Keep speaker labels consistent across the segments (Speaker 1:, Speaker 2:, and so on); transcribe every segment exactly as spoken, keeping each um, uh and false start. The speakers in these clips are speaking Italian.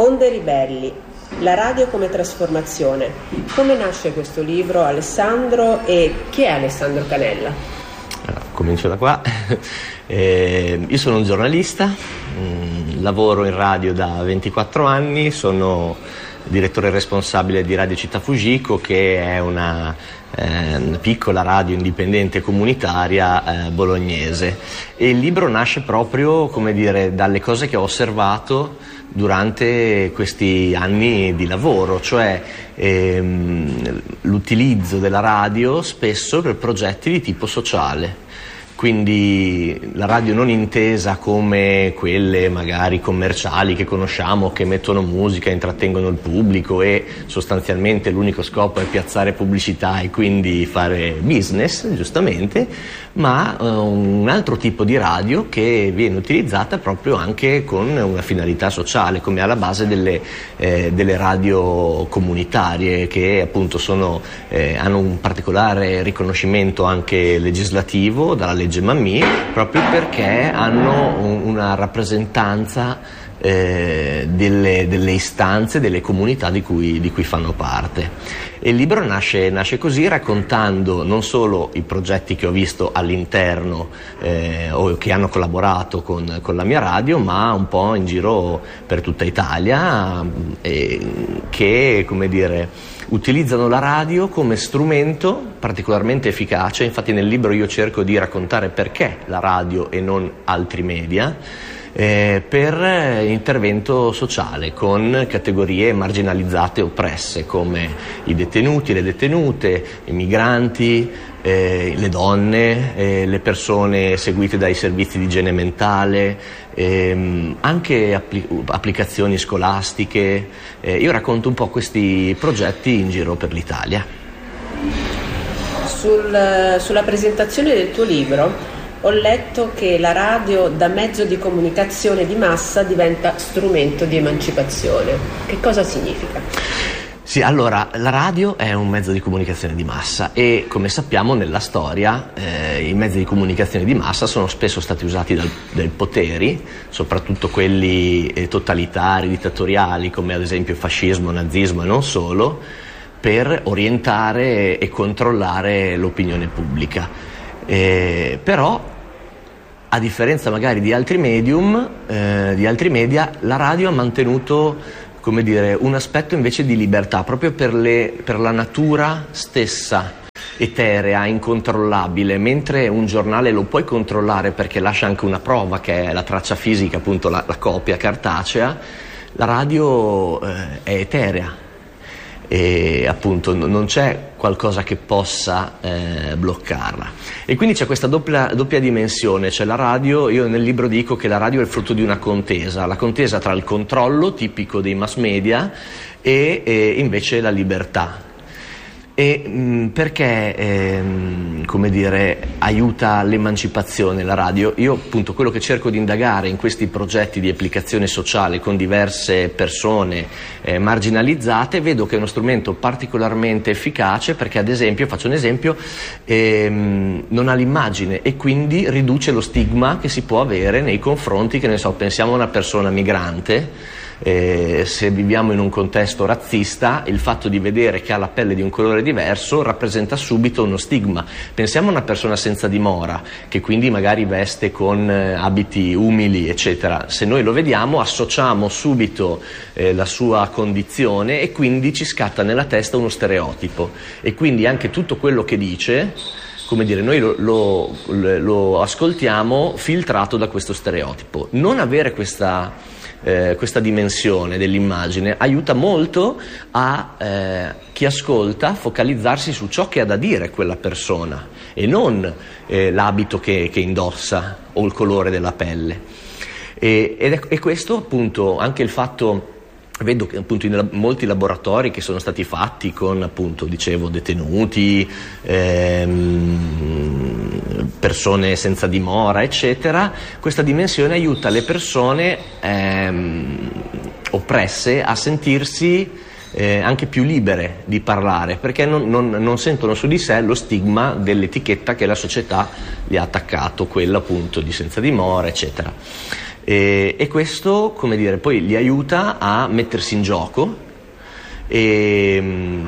Speaker 1: Onde ribelli, la radio come trasformazione. Come nasce questo libro, Alessandro, e chi è Alessandro Canella?
Speaker 2: Allora, comincio da qua. eh, io sono un giornalista, mh, lavoro in radio da ventiquattro anni, sono direttore responsabile di Radio Città Fujiko, che è una eh, piccola radio indipendente comunitaria eh, bolognese, e il libro nasce proprio, come dire, dalle cose che ho osservato durante questi anni di lavoro, cioè ehm, l'utilizzo della radio spesso per progetti di tipo sociale. Quindi la radio non intesa come quelle magari commerciali che conosciamo, che mettono musica, intrattengono il pubblico e sostanzialmente l'unico scopo è piazzare pubblicità e quindi fare business, giustamente, ma uh, un altro tipo di radio che viene utilizzata proprio anche con una finalità sociale, come alla base delle, eh, delle radio comunitarie, che appunto sono, eh, hanno un particolare riconoscimento anche legislativo dalla legge Mammì, proprio perché hanno un, una rappresentanza eh, delle, delle istanze, delle comunità di cui, di cui fanno parte. E il libro nasce, nasce così, raccontando non solo i progetti che ho visto all'interno eh, o che hanno collaborato con, con la mia radio, ma un po' in giro per tutta Italia, eh, che, come dire, utilizzano la radio come strumento particolarmente efficace. Infatti nel libro io cerco di raccontare perché la radio e non altri media, eh, per intervento sociale con categorie marginalizzate e oppresse come i detenuti, le detenute, i migranti, eh, le donne, eh, le persone seguite dai servizi di igiene mentale, ehm, anche appli- applicazioni scolastiche. Eh, io racconto un po' questi progetti in giro per l'Italia.
Speaker 1: Sul, sulla presentazione del tuo libro ho letto che la radio da mezzo di comunicazione di massa diventa strumento di emancipazione. Che cosa significa?
Speaker 2: Sì, allora, la radio è un mezzo di comunicazione di massa e, come sappiamo, nella storia eh, i mezzi di comunicazione di massa sono spesso stati usati dal, dai poteri, soprattutto quelli eh, totalitari, dittatoriali, come ad esempio fascismo, nazismo e non solo, per orientare e controllare l'opinione pubblica. Eh, però, a differenza magari di altri medium, eh, di altri media, la radio ha mantenuto, come dire, un aspetto invece di libertà, proprio per, le, per la natura stessa, eterea, incontrollabile. Mentre un giornale lo puoi controllare perché lascia anche una prova, che è la traccia fisica, appunto la, la copia cartacea, la radio eh, è eterea. E appunto non c'è qualcosa che possa eh, bloccarla, e quindi c'è questa doppia, doppia dimensione. Cioè la radio, io nel libro dico che la radio è il frutto di una contesa, la contesa tra il controllo tipico dei mass media e, e invece la libertà. E mh, perché ehm, come dire, aiuta l'emancipazione la radio? Io appunto quello che cerco di indagare in questi progetti di applicazione sociale con diverse persone eh, marginalizzate, vedo che è uno strumento particolarmente efficace perché, ad esempio, faccio un esempio, ehm, non ha l'immagine e quindi riduce lo stigma che si può avere nei confronti, che ne so, pensiamo a una persona migrante. Eh, se viviamo in un contesto razzista, il fatto di vedere che ha la pelle di un colore diverso rappresenta subito uno stigma. Pensiamo a una persona senza dimora, che quindi magari veste con eh, abiti umili, eccetera. Se noi lo vediamo, associamo subito eh, la sua condizione e quindi ci scatta nella testa uno stereotipo. E quindi anche tutto quello che dice, come dire, noi lo, lo, lo ascoltiamo filtrato da questo stereotipo. Non avere questa Eh, questa dimensione dell'immagine aiuta molto a eh, chi ascolta focalizzarsi su ciò che ha da dire quella persona e non eh, l'abito che, che indossa o il colore della pelle. E, ed è, e questo appunto, anche il fatto, vedo che appunto in molti laboratori che sono stati fatti con, appunto, dicevo, detenuti, ehm, persone senza dimora, eccetera, questa dimensione aiuta le persone ehm, oppresse a sentirsi eh, anche più libere di parlare, perché non, non, non sentono su di sé lo stigma dell'etichetta che la società gli ha attaccato, quella appunto di senza dimora, eccetera. e, e questo, come dire, poi li aiuta a mettersi in gioco, e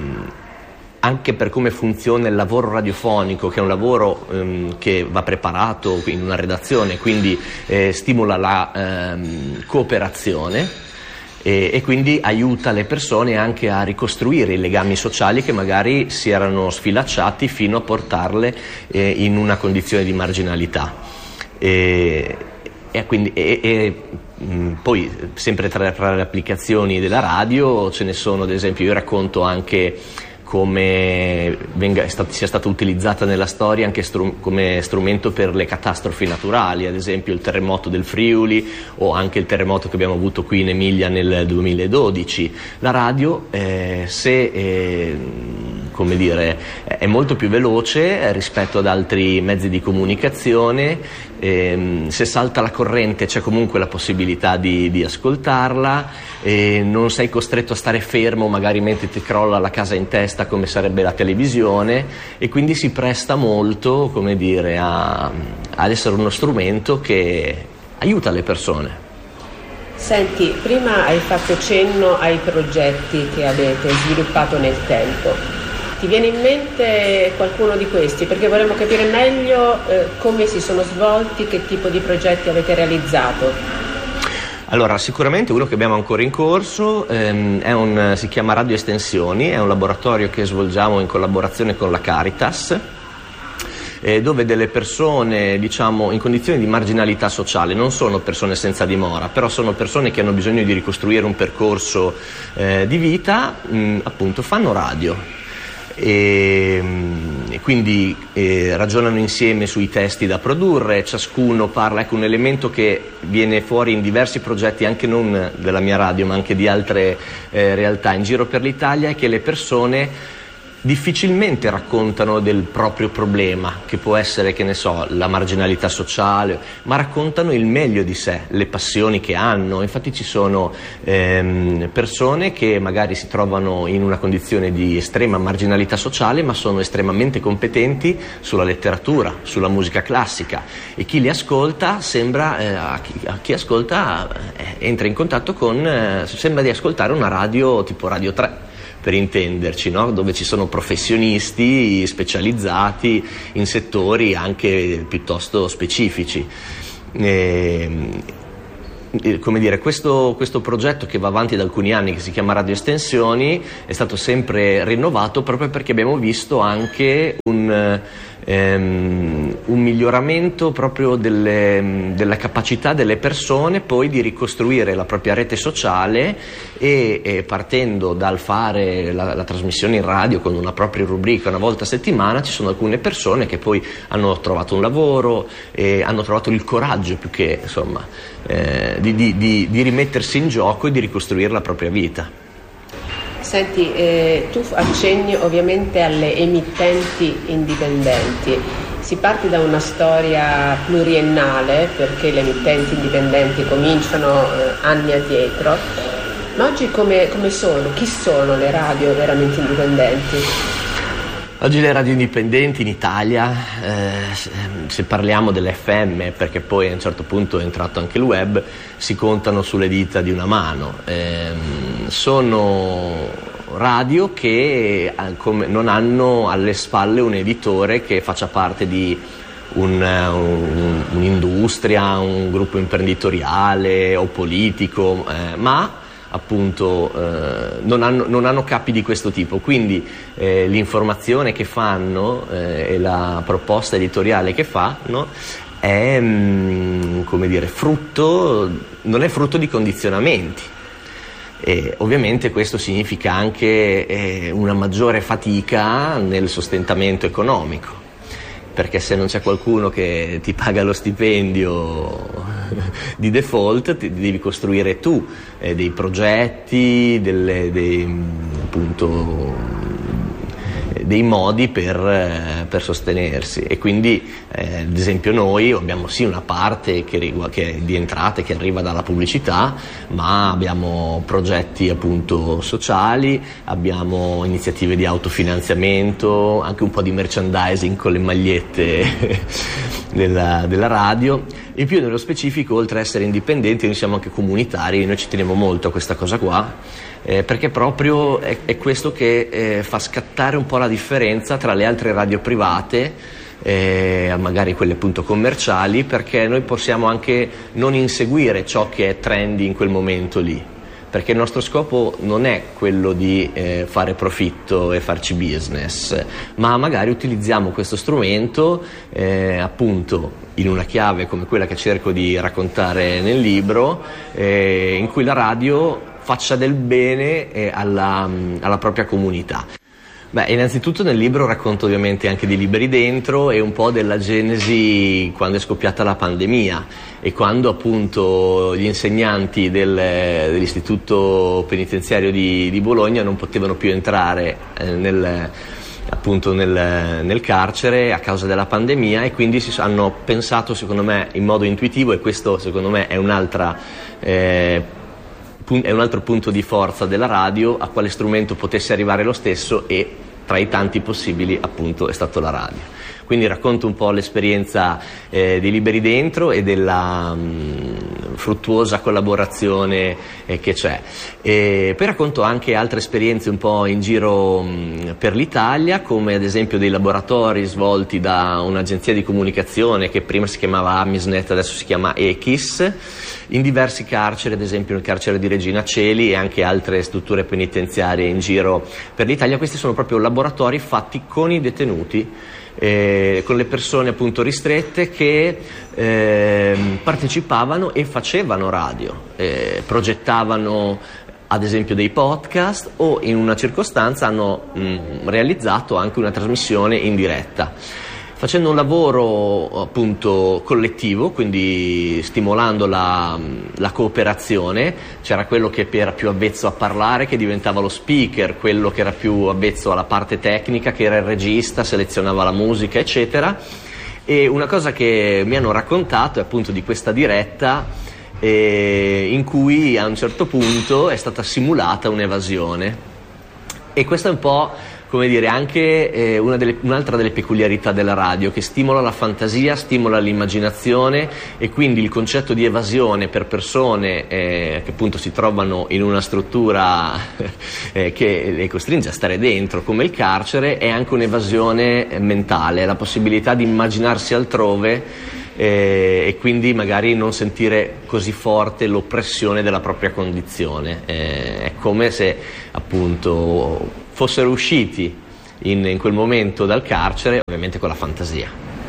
Speaker 2: anche per come funziona il lavoro radiofonico, che è un lavoro ehm, che va preparato in una redazione, quindi eh, stimola la ehm, cooperazione e, e quindi aiuta le persone anche a ricostruire i legami sociali che magari si erano sfilacciati fino a portarle eh, in una condizione di marginalità. E, e quindi e, e, mh, poi sempre tra, tra le applicazioni della radio ce ne sono, ad esempio io racconto anche come venga, sia stata utilizzata nella storia anche stru- come strumento per le catastrofi naturali, ad esempio il terremoto del Friuli o anche il terremoto che abbiamo avuto qui in Emilia nel duemiladodici. La radio, eh, se eh, come dire, è molto più veloce rispetto ad altri mezzi di comunicazione, eh, se salta la corrente c'è comunque la possibilità di, di ascoltarla, eh, non sei costretto a stare fermo magari mentre ti crolla la casa in testa come sarebbe la televisione, e quindi si presta molto, come dire, a, ad essere uno strumento che aiuta le persone.
Speaker 1: Senti, prima hai fatto cenno ai progetti che avete sviluppato nel tempo. Ti viene in mente qualcuno di questi? Perché vorremmo capire meglio eh, come si sono svolti, che tipo di progetti avete realizzato.
Speaker 2: Allora, sicuramente uno che abbiamo ancora in corso ehm, è un, si chiama Radio Estensioni, è un laboratorio che svolgiamo in collaborazione con la Caritas, eh, dove delle persone, diciamo, in condizioni di marginalità sociale, non sono persone senza dimora, però sono persone che hanno bisogno di ricostruire un percorso eh, di vita, mh, appunto fanno radio. E, e quindi eh, ragionano insieme sui testi da produrre, ciascuno parla, ecco un elemento che viene fuori in diversi progetti anche non della mia radio ma anche di altre eh, realtà in giro per l'Italia, è che le persone difficilmente raccontano del proprio problema, che può essere, che ne so, la marginalità sociale, ma raccontano il meglio di sé, le passioni che hanno. Infatti ci sono ehm, persone che magari si trovano in una condizione di estrema marginalità sociale, ma sono estremamente competenti sulla letteratura, sulla musica classica, e chi li ascolta sembra, eh, a, chi, a chi ascolta eh, entra in contatto con, eh, sembra di ascoltare una radio tipo Radio tre, per intenderci, no? Dove ci sono professionisti specializzati in settori anche piuttosto specifici. E, come dire, questo, questo progetto che va avanti da alcuni anni, che si chiama Radio Estensioni, è stato sempre rinnovato proprio perché abbiamo visto anche un, ehm, un miglioramento proprio delle, della capacità delle persone poi di ricostruire la propria rete sociale e, e partendo dal fare la, la trasmissione in radio con una propria rubrica una volta a settimana, ci sono alcune persone che poi hanno trovato un lavoro e hanno trovato il coraggio più che insomma eh, di, di, di, di rimettersi in gioco e di ricostruire la propria vita.
Speaker 1: Senti, eh, tu accenni ovviamente alle emittenti indipendenti. Si parte da una storia pluriennale, perché le emittenti indipendenti cominciano eh, anni addietro, ma oggi come, come sono? Chi sono le radio veramente indipendenti?
Speaker 2: Oggi le radio indipendenti in Italia, eh, se parliamo dell'F M, perché poi a un certo punto è entrato anche il web, si contano sulle dita di una mano. Eh, sono radio che come, non hanno alle spalle un editore che faccia parte di un, un, un'industria, un gruppo imprenditoriale o politico, eh, ma appunto eh, non, hanno, non hanno capi di questo tipo, quindi eh, l'informazione che fanno eh, e la proposta editoriale che fanno è mh, come dire, frutto, non è frutto di condizionamenti. E ovviamente questo significa anche eh, una maggiore fatica nel sostentamento economico, perché se non c'è qualcuno che ti paga lo stipendio di default, ti devi costruire tu eh, dei progetti, delle, dei, appunto, dei modi per, eh, per sostenersi, e quindi eh, ad esempio noi abbiamo sì una parte che, rigu- che è di entrate che arriva dalla pubblicità, ma abbiamo progetti appunto sociali, abbiamo iniziative di autofinanziamento, anche un po' di merchandising con le magliette della, della radio. In più, nello specifico, oltre a essere indipendenti, noi siamo anche comunitari, noi ci teniamo molto a questa cosa qua, eh, perché proprio è, è questo che eh, fa scattare un po' la differenza tra le altre radio private, eh, magari quelle appunto commerciali, perché noi possiamo anche non inseguire ciò che è trendy in quel momento lì, perché il nostro scopo non è quello di eh, fare profitto e farci business, ma magari utilizziamo questo strumento eh, appunto in una chiave come quella che cerco di raccontare nel libro, eh, in cui la radio faccia del bene eh, alla, alla propria comunità. Beh, innanzitutto nel libro racconto ovviamente anche di Liberi Dentro e un po' della genesi quando è scoppiata la pandemia e quando appunto gli insegnanti del, dell'istituto penitenziario di, di Bologna non potevano più entrare eh, nel, appunto nel, nel carcere a causa della pandemia, e quindi si hanno pensato, secondo me in modo intuitivo, e questo secondo me è un'altra eh, è un altro punto di forza della radio, a quale strumento potesse arrivare lo stesso, e tra i tanti possibili appunto è stato la radio. Quindi racconto un po' l'esperienza eh, di Liberi Dentro e della mh, fruttuosa collaborazione eh, che c'è. E poi racconto anche altre esperienze un po' in giro mh, per l'Italia, come ad esempio dei laboratori svolti da un'agenzia di comunicazione che prima si chiamava Amisnet, adesso si chiama Echis, in diversi carceri, ad esempio nel carcere di Regina Coeli e anche altre strutture penitenziarie in giro per l'Italia. Questi sono proprio laboratori fatti con i detenuti, eh, con le persone appunto ristrette che eh, partecipavano e facevano radio, eh, progettavano ad esempio dei podcast, o in una circostanza hanno mh, realizzato anche una trasmissione in diretta, facendo un lavoro appunto collettivo, quindi stimolando la, la cooperazione. C'era quello che era più avvezzo a parlare, che diventava lo speaker, quello che era più avvezzo alla parte tecnica, che era il regista, selezionava la musica, eccetera. E una cosa che mi hanno raccontato è appunto di questa diretta eh, in cui a un certo punto è stata simulata un'evasione, e questo è un po', come dire, anche eh, una delle, un'altra delle peculiarità della radio, che stimola la fantasia, stimola l'immaginazione, e quindi il concetto di evasione per persone eh, che appunto si trovano in una struttura eh, che le costringe a stare dentro, come il carcere, è anche un'evasione mentale, la possibilità di immaginarsi altrove eh, e quindi magari non sentire così forte l'oppressione della propria condizione. Eh, è come se appunto fossero usciti in, in quel momento dal carcere, ovviamente con la fantasia.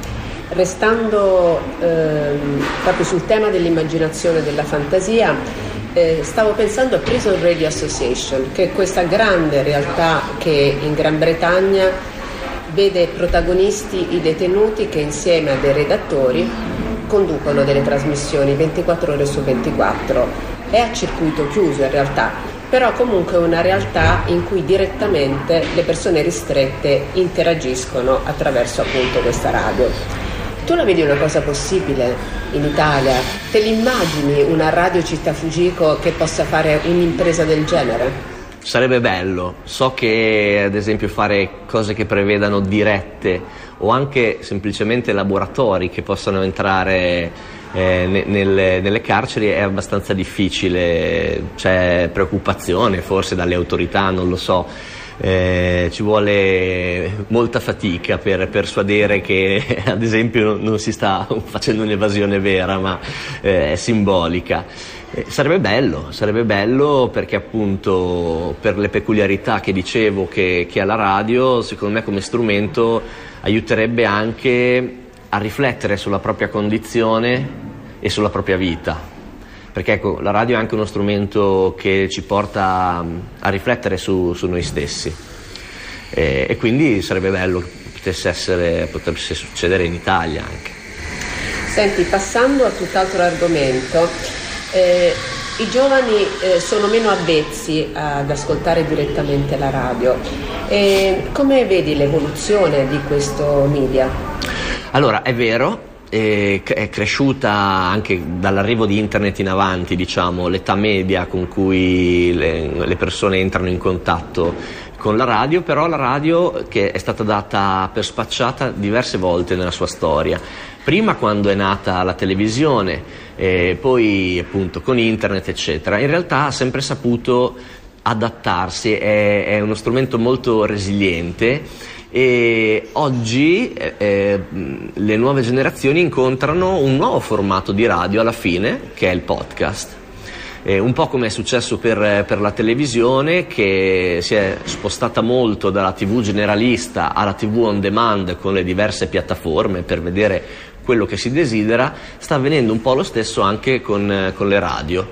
Speaker 1: Restando ehm, proprio sul tema dell'immaginazione e della fantasia, eh, stavo pensando a Prison Radio Association, che è questa grande realtà che in Gran Bretagna vede protagonisti i detenuti che insieme a dei redattori conducono delle trasmissioni ventiquattro ore su ventiquattro. È a circuito chiuso in realtà, però comunque è una realtà in cui direttamente le persone ristrette interagiscono attraverso appunto questa radio. Tu la vedi una cosa possibile in Italia? Te l'immagini una radio Città Fugico che possa fare un'impresa del genere?
Speaker 2: Sarebbe bello. So che ad esempio fare cose che prevedano dirette o anche semplicemente laboratori che possano entrare Eh, nelle, nelle carceri è abbastanza difficile, c'è preoccupazione forse dalle autorità, non lo so, eh, ci vuole molta fatica per persuadere che ad esempio non si sta facendo un'evasione vera, ma eh, è simbolica. Eh, sarebbe bello, sarebbe bello perché appunto per le peculiarità che dicevo che, che ha la radio, secondo me come strumento aiuterebbe anche a riflettere sulla propria condizione e sulla propria vita, perché ecco, la radio è anche uno strumento che ci porta a riflettere su, su noi stessi, e, e quindi sarebbe bello che potesse essere, potesse succedere in Italia anche.
Speaker 1: Senti, passando a tutt'altro argomento, eh, I giovani eh, sono meno avvezzi ad ascoltare direttamente la radio. E come vedi l'evoluzione di questo media?
Speaker 2: Allora, è vero. È cresciuta anche dall'arrivo di internet in avanti, diciamo, l'età media con cui le, le persone entrano in contatto con la radio, però la radio che è stata data per spacciata diverse volte nella sua storia. Prima quando è nata la televisione, eh, poi appunto con internet eccetera, in realtà ha sempre saputo adattarsi, è, è uno strumento molto resiliente. E oggi eh, le nuove generazioni incontrano un nuovo formato di radio alla fine, che è il podcast. Eh, un po' come è successo per, per la televisione, che si è spostata molto dalla tivù generalista alla tivù on demand con le diverse piattaforme per vedere quello che si desidera. Sta avvenendo un po' lo stesso anche con, con le radio.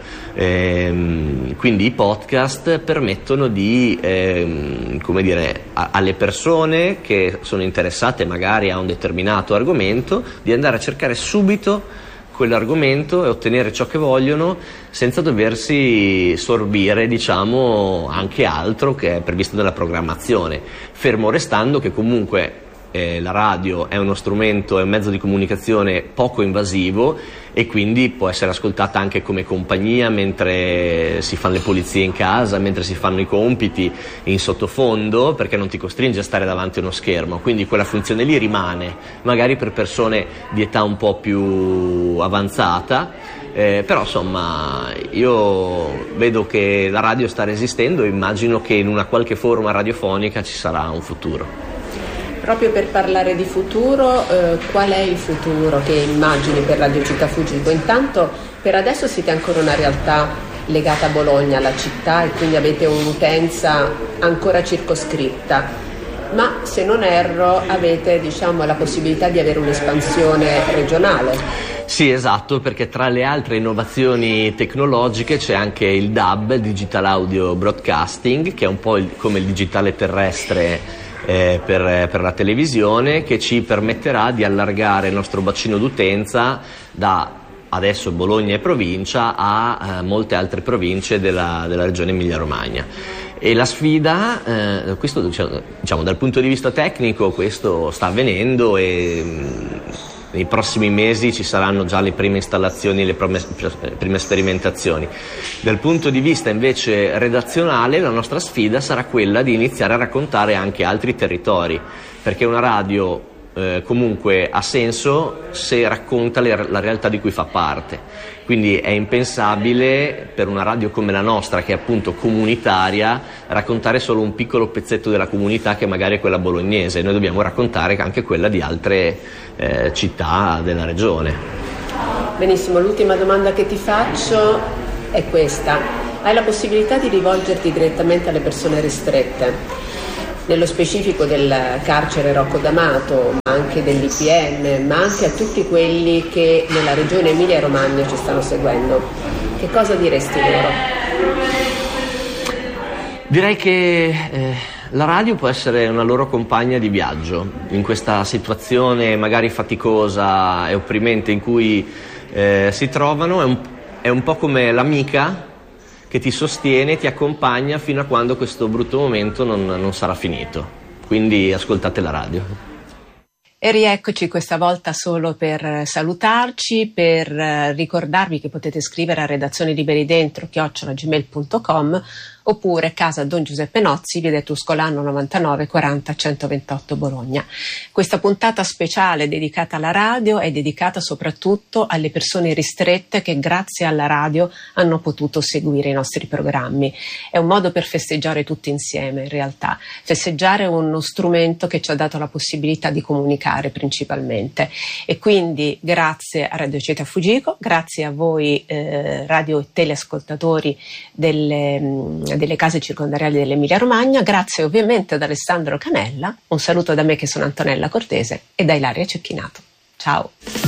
Speaker 2: Ehm, quindi i podcast permettono di, ehm, come dire, a, alle persone che sono interessate magari a un determinato argomento, di andare a cercare subito quell'argomento e ottenere ciò che vogliono senza doversi sorbire, diciamo, anche altro che è previsto nella programmazione, fermo restando che comunque Eh, la radio è uno strumento, è un mezzo di comunicazione poco invasivo e quindi può essere ascoltata anche come compagnia mentre si fanno le pulizie in casa, mentre si fanno i compiti in sottofondo, perché non ti costringe a stare davanti a uno schermo, quindi quella funzione lì rimane, magari per persone di età un po' più avanzata. Eh, però insomma io vedo che la radio sta resistendo e immagino che in una qualche forma radiofonica ci sarà un futuro.
Speaker 1: Proprio per parlare di futuro, eh, qual è il futuro che immagini per Radio Città Fuggico? Intanto per adesso siete ancora una realtà legata a Bologna, alla città, e quindi avete un'utenza ancora circoscritta, ma se non erro avete, diciamo, la possibilità di avere un'espansione regionale.
Speaker 2: Sì, esatto, perché tra le altre innovazioni tecnologiche c'è anche il D A B, Digital Audio Broadcasting, che è un po' il, come il digitale terrestre Eh, per, per la televisione, che ci permetterà di allargare il nostro bacino d'utenza da adesso Bologna e provincia a eh, molte altre province della, della regione Emilia-Romagna. E la sfida, eh, questo diciamo dal punto di vista tecnico, questo sta avvenendo e mh, nei prossimi mesi ci saranno già le prime installazioni, le prime, prime sperimentazioni. Dal punto di vista invece redazionale, la nostra sfida sarà quella di iniziare a raccontare anche altri territori, perché una radio eh, comunque ha senso se racconta le, la realtà di cui fa parte. Quindi è impensabile per una radio come la nostra, che è appunto comunitaria, raccontare solo un piccolo pezzetto della comunità che magari è quella bolognese. Noi dobbiamo raccontare anche quella di altre eh, città della regione.
Speaker 1: Benissimo, l'ultima domanda che ti faccio è questa. Hai la possibilità di rivolgerti direttamente alle persone ristrette, nello specifico del carcere Rocco D'Amato, ma anche dell'I P M, ma anche a tutti quelli che nella regione Emilia-Romagna ci stanno seguendo. Che cosa diresti loro?
Speaker 2: Direi che eh, la radio può essere una loro compagna di viaggio in questa situazione magari faticosa e opprimente in cui eh, si trovano. È un, è un po' come l'amica che ti sostiene, ti accompagna fino a quando questo brutto momento non, non sarà finito. Quindi ascoltate la radio.
Speaker 1: E rieccoci questa volta solo per salutarci, per ricordarvi che potete scrivere a redazione liberi dentro chiocciola gmail punto com oppure casa Don Giuseppe Nozzi, via de Tuscolano novantanove quaranta centoventotto Bologna. Questa puntata speciale dedicata alla radio è dedicata soprattutto alle persone ristrette che grazie alla radio hanno potuto seguire i nostri programmi. È un modo per festeggiare tutti insieme, in realtà. Festeggiare uno strumento che ci ha dato la possibilità di comunicare principalmente. E quindi grazie a Radio Città Fuggico, grazie a voi eh, radio e teleascoltatori delle delle case circondariali dell'Emilia Romagna, grazie ovviamente ad Alessandro Canella, un saluto da me che sono Antonella Cortese e da Ilaria Cecchinato. Ciao!